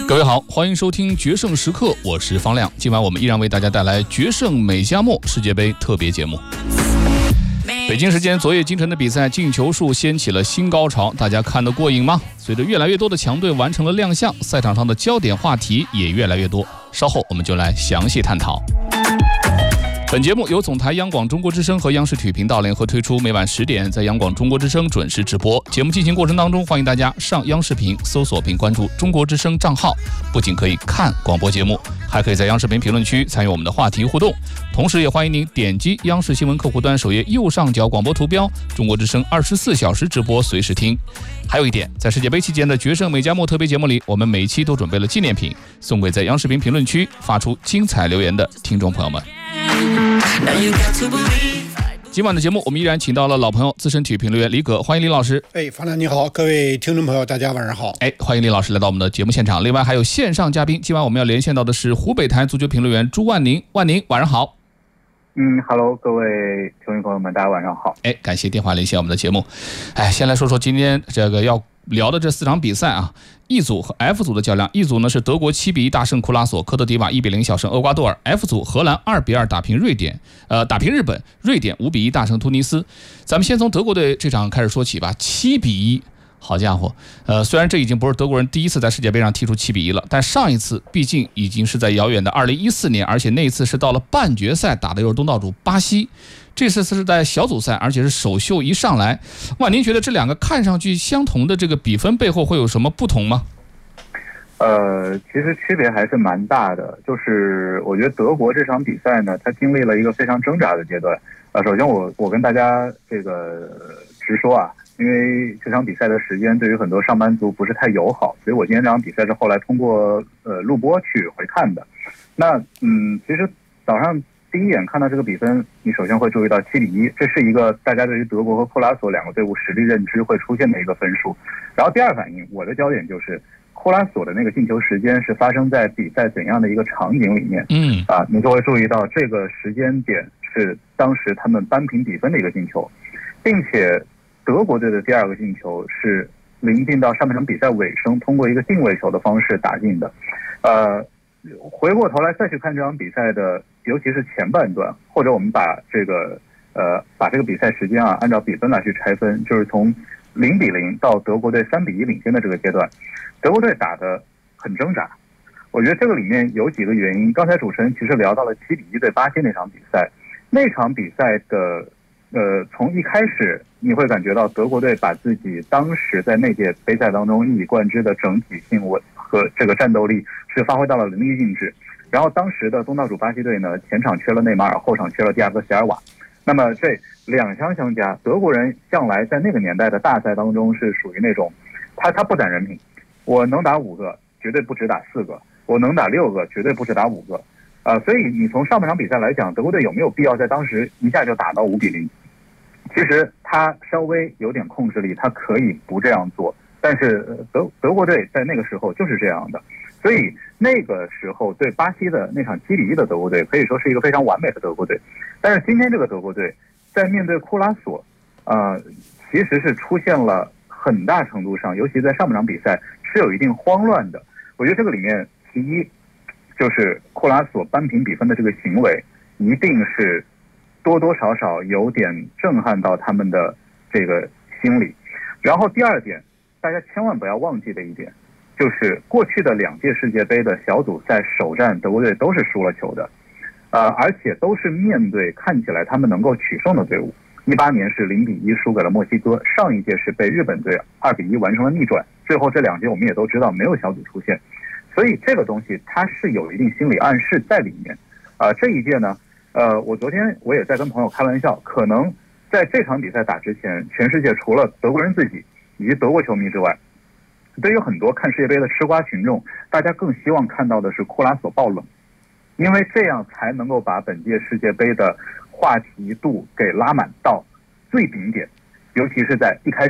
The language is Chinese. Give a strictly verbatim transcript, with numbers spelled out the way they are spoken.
各位好，欢迎收听决胜时刻，我是方亮。今晚我们依然为大家带来决胜美加墨世界杯特别节目。北京时间昨夜今晨的比赛进球数掀起了新高潮，大家看得过瘾吗？随着越来越多的强队完成了亮相，赛场上的焦点话题也越来越多。稍后我们就来详细探讨。本节目由总台央广中国之声和央视体育频道联合推出，每晚十点在央广中国之声准时直播。节目进行过程当中，欢迎大家上央视频搜索并关注中国之声账号，不仅可以看广播节目，还可以在央视频评论区参与我们的话题互动。同时也欢迎您点击央视新闻客户端首页右上角广播图标，中国之声二十四小时直播随时听。还有一点，在世界杯期间的决胜美加墨特别节目里，我们每期都准备了纪念品，送给在央视频评论区发出精彩留言的听众朋友们。今晚的节目我们依然请到了老朋友资深体育评论员李葛，欢迎李老师。 哎，方亮你好，各位听众朋友大家晚上好。 哎，欢迎李老师来到我们的节目现场。另外还有线上嘉宾，今晚我们要连线到的是湖北台足球评论员朱万宁。万宁晚上好。 嗯 ，Hello， 各位球迷朋友们，大家晚上好。 哎，感谢电话连线我们的节目。哎，先来说说今天这个要聊的这四场比赛啊。E 组和 F 组的较量 ，E 组呢是德国七比一大胜库拉索，科特迪瓦一比零小胜厄瓜多尔 ；F 组荷兰二比二打平瑞典，呃打平日本，瑞典五比一大胜突尼斯。咱们先从德国队这场开始说起吧，七比一。好家伙，呃，虽然这已经不是德国人第一次在世界杯上踢出七比一了，但上一次毕竟已经是在遥远的二零一四年，而且那一次是到了半决赛打的又是东道主巴西。这次是在小组赛，而且是首秀一上来。哇，您觉得这两个看上去相同的这个比分背后会有什么不同吗？ 呃，其实区别还是蛮大的。就是我觉得德国这场比赛呢，它经历了一个非常挣扎的阶段。呃，首先我我跟大家这个直说啊，因为这场比赛的时间对于很多上班族不是太友好，所以我今天这场比赛是后来通过呃录播去回看的。那嗯，其实早上第一眼看到这个比分，你首先会注意到七比一，这是一个大家对于德国和库拉索两个队伍实力认知会出现的一个分数。然后第二反应，我的焦点就是库拉索的那个进球时间是发生在比赛怎样的一个场景里面？嗯，啊，你就会注意到这个时间点是当时他们扳平比分的一个进球，并且德国队的第二个进球是临近到上半场比赛尾声，通过一个定位球的方式打进的。呃，回过头来再去看这场比赛的，尤其是前半段，或者我们把这个呃把这个比赛时间啊按照比分来去拆分，就是从零比零到德国队三比一领先的这个阶段，德国队打得很挣扎。我觉得这个里面有几个原因。刚才主持人其实聊到了七比一对巴西那场比赛，那场比赛的呃从一开始你会感觉到德国队把自己当时在那届杯赛当中一以贯之的整体性和这个战斗力是发挥到了淋漓尽致。然后当时的东道主巴西队呢，前场缺了内马尔，后场缺了蒂亚戈席尔瓦。那么这两相相加，德国人向来在那个年代的大赛当中是属于那种他他不攒人品，我能打五个绝对不只打四个，我能打六个绝对不只打五个。呃，所以你从上半场比赛来讲，德国队有没有必要在当时一下就打到五比零？其实他稍微有点控制力，他可以不这样做，但是德德国队在那个时候就是这样的。所以那个时候对巴西的那场七比一的德国队可以说是一个非常完美的德国队。但是今天这个德国队在面对库拉索，呃，其实是出现了很大程度上，尤其在上半场比赛是有一定慌乱的。我觉得这个里面其一就是库拉索扳平比分的这个行为，一定是多多少少有点震撼到他们的这个心理。然后第二点，大家千万不要忘记的一点，就是过去的两届世界杯的小组赛首战，德国队都是输了球的，呃，而且都是面对看起来他们能够取胜的队伍。一八年是零比一输给了墨西哥，上一届是被日本队二比一完成了逆转，最后这两届我们也都知道没有小组出现，所以这个东西它是有一定心理暗示在里面。呃，这一届呢，呃，我昨天我也在跟朋友开玩笑，可能在这场比赛打之前，全世界除了德国人自己以及德国球迷之外，对于很多看世界杯的吃瓜群众，大家更希望看到的是库拉索爆冷，因为这样才能够把本届世界杯的话题度给拉满到最顶点，尤其是在一开始